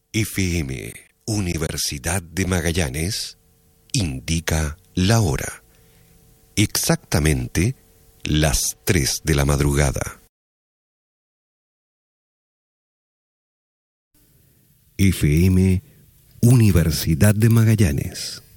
FM Universidad de Magallanes indica la hora. Exactamente las 3 de la madrugada. FM Universidad de Magallanes.